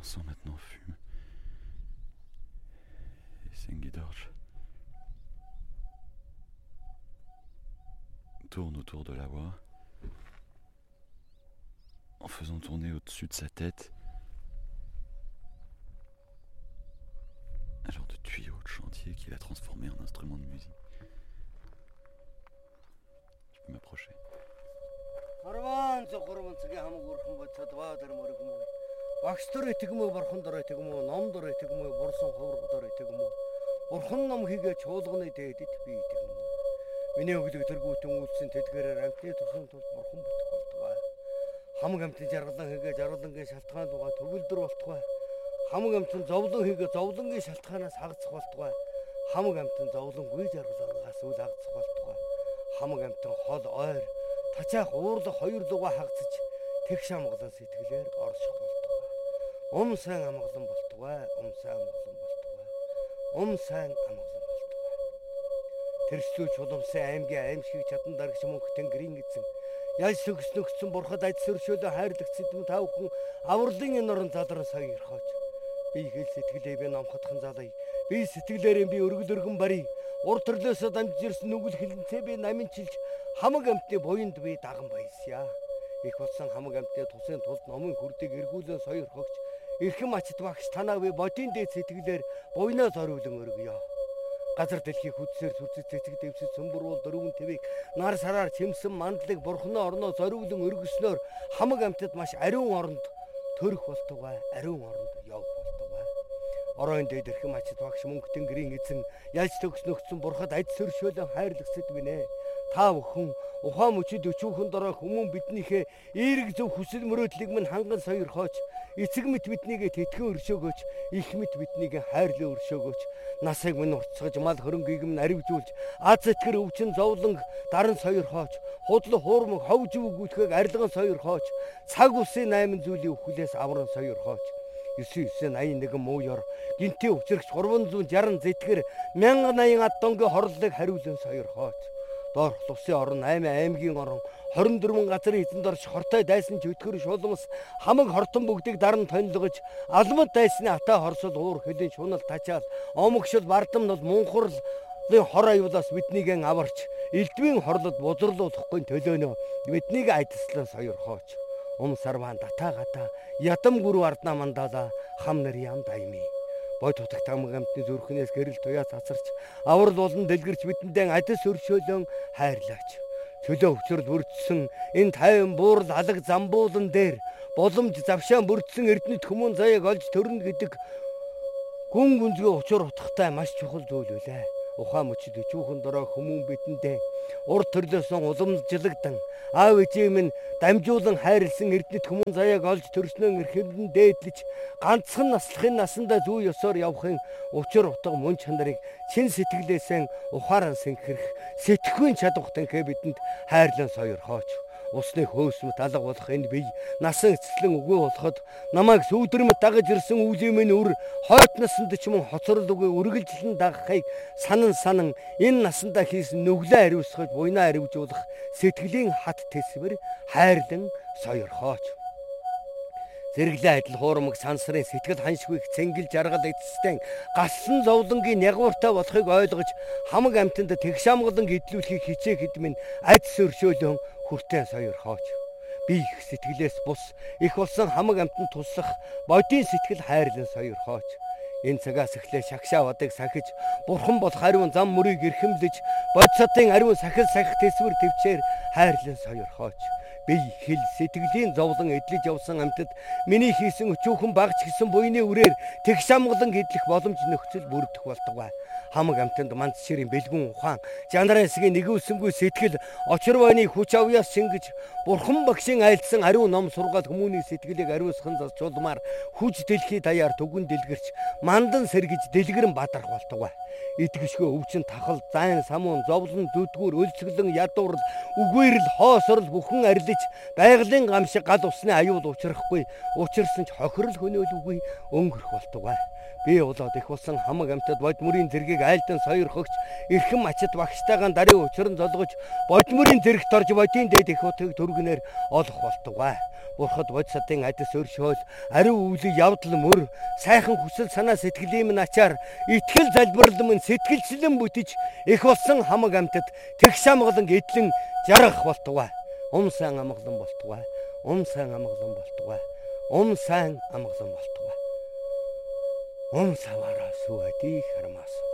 L'encens maintenant fume et Sengidorj tourne autour de Lawa en faisant tourner au-dessus de sa tête un genre de tuyau de chantier qu'il a transformé en instrument de musique. Je peux m'approcher. Хамаг амтан зовлон хийгээ зовлонгийн шалтгаанаас хагацх болтугай. Хамаг амтан зовлонгүй жаргалангаас үл хагацх болтугай. Хамаг амтан хол ойр тачаах уурлах хоёр луга хагацж тэгш амгалан сэтгэлээр орших болтугай. Сайн амгалан болтугай. Сайн амгалан болтугай. Сайн амгалан болтугай. Тэрслүү чулуумсан аймгийн аимшиг чадан дарагч мөнх тэнгэрийн эзэн яль сөгснөгцсөн бурхад аж сөршөөлө хайрлагц эдэм тавхан авралын энэ орон залран сая ирхооч. Би хэл сэтгэлээ би намхатхан залай. Би сэтгэлээрээ би өргөл өргөн барий. Ур төрлөөсөө дамжиж ирсэн нүгэл хилэнцээ би наминчилж хамаг амтны буянд би даган баясъя. Их болсон хамаг амтны тусын тулд номын хүрдэг эргүүлэн соёр хогч. Эрхэм ачт багш танаа би бодийн дээд сэтгэлээр буйнаа зориулан өргөё. Газар дэлхийг хүчээр сүрцэц цэцэг дэвсэж сүмбүрүүл дөрвөн твийг нар сараар чимсэн мандлыг бурхны орноо зориулан өргөснөөр хамаг амтад маш ариун оронд төрөх болтугай. Ариун оронд явах болтугай. Оройн дээд эрхэм ачт багш мөнх тэнгэрийн эзэн ялж төгснөгцсөн бурхад аж сөршөөлөн хайрлагсад бинэ. Та бүхэн ухаан мөчид өчүүхэн дорой хүмүүн биднийхээ эерэг зөв хүсэл мөрөөдлийг минь ханган сойрхооч. Эцэг мэт биднийг тэтгэн өршөөгөөч. Их мэт биднийг хайрлан өршөөгөөч. Насыг минь уртсгаж мал хөрөнгийг минь аривжуулж аз итгэр өвчин зовлон даран сойрхооч. Худал хуурмаг ховж өгүүлэхийг арилган сойрхооч. Цаг усын 8 зүйлийн өхлөөс авран сойрхооч. 9981 мууяр гинтээ өвчрөгч 360 зэтгэр 1080 ад донгийн хорлолыг хариулан сойрхооч. Доор улсын орон 8 аймгийн орон 24 газрын эзэнд орж хортой дайсан чөтгөр шулмас хамаг хортон бүгдийг даран тонилгож алмад дайсны атаа хорсол уур хөлийн шунал тачаал омогшил бардамнал мунхурлын хор аюулаас биднийг аварч элдвийн хорлод бузарлуулахгүй төлөөнөө биднийг айдслан сойрхооч. Сарван татагата ятам гүрүү ардна мандала хам нар ям дайми. Бод утагт хамаг амтны зүрхнээс гэрэл туяа цацарч аврал болон дэлгэрч бидэндээ адис өршөөлөн хайрлаач. Чөлөө өвчрөл бүрдсэн энэ 50 буурал алаг замбуулан дээр боломж завшаан бүрдсэн эрдэнэт хүмүүн заяаг олж төрнө гэдэг гүн гүнзгий учир утгатай маш чухал зүйл үлээ. Ухаан мөчид өчүүхэн дорой хүмүүн бидэндээ ур төрлөөсөн уламжилагдан аав ээжээ минь дамжуулан хайрлсан эрдэнэт хүмүүн заяаг олж төрснөө эрхэндэн дээдлэж ганцхан наслахын насандаа зүй ёсоор явахын учир утга мөн чанарыг чин сэтгэлээсээ ухааран сэнхэрх сэтгэхүйн чадвартай бидэнд хайрлан сойрхооч. Усны хөөсмөт алга болох энэ бие насан эцэслэн үгүй болоход намайг сүйдрэмэд дагаж ирсэн үлийн минь үр хойд насанд ч мөн хоцрол үгүй үргэлжлэн дагахыг санан энэ насандаа хийсэн нүглээ ариусгаж буйнаа аривжуулах сэтгэлийн хат тэсвэр хайрлан сойрхооч. Зэрэглээ адил хуурмаг сансрын сэтгэл ханшгүй цэнгэл жаргал эцэстэн галсан зовлонгийн ягууртай болохыг ойлгож хамаг амтанд тэгш амгалан гэдлүүлэхийг хичээхэд минь аж сөршөөлөн хүртэн сойрхооч. Би их сэтгэлээс бус их болсон хамаг амтанд туслах бодийн сэтгэл хайрлан сойрхооч. Энэ цагаас эхлээ шагшаа бадыг сахиж бурхан бол хариун зам мөрийг эрхэмлэж бодисатын ариун сахил сахих тэсвэр төвчээр хайрлан сойрхооч. Би хэл сэтгэлийн зовлон эдлэж явсан амьтад миний хийсэн өчүүхэн багч гисэн буйны үрээр тэгш амгалан гэдлэх боломж нөхцөл бүрдэх болтугай. Хамаг амьтанд манц ширийн бэлгүн ухаан жанрын хэсгийн нэгүүлсэнгүй сэтгэл очир бойны хүч авьяас шингэж бурхан багшийн айлдсан ариун ном сургаал хүмүүний сэтгэлийг ариусхан засчулмаар хүч дэлхий даяар түгэн дэлгэрч мандан сэргэж дэлгэрэн бадарх болтугай. итгэшгөө өвчин тахал зайн самуун зовлон зүдгүүр өлсгөлэн ядуурл үгээрл хоосорл бүхэн арилж байгалийн гам шиг гал усны аюул учрахгүй учирсан ч хохирол хөнөөлгүй өнгөрөх болтугай. Би болоод их болсон хамаг амьтад бодмөрийн зэргийг айлдан сойрхогч эрхэм ачид багштайгаан дарыг учран золгож бодмөрийн зэрэгт орж бодийн дээд их утгыг дөргнээр олох болтугай. Бурхад бодсатын адис өршөөл ариу өвлөг явдал мөр сайхан хүсэл санаа сэтгэлийн минь ачаар итгэл залбирал минь сэтгэлчлэн бүтэж их болсон хамаг амьтад тэгш амгалан эдлэн жаргах болтугай. Сайн амгалан болтугай. Сайн амгалан болтугай. Сайн амгалан болтугай. Савара суади хармас.